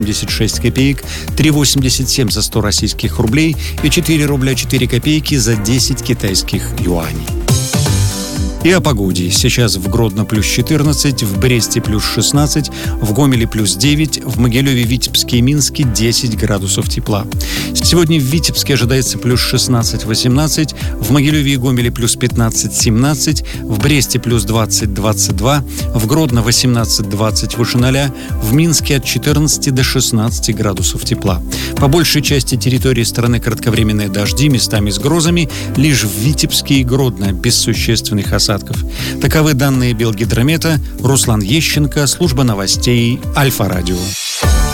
76 копеек, 3,87 за 100 российских рублей и 4 рубля 4 копейки за 10 китайских юаней. И о погоде. Сейчас в Гродно плюс 14, в Бресте плюс 16, в Гомеле плюс 9, в Могилеве, Витебске и Минске 10 градусов тепла. Сегодня в Витебске ожидается плюс 16-18, в Могилеве и Гомеле плюс 15-17, в Бресте плюс 20-22, в Гродно 18-20 выше 0, в Минске от 14 до 16 градусов тепла. По большей части территории страны кратковременные дожди, местами с грозами, лишь в Витебске и Гродно без существенных осадков. Таковы данные Белгидромета. Руслан Ещенко, служба новостей Альфа-радио.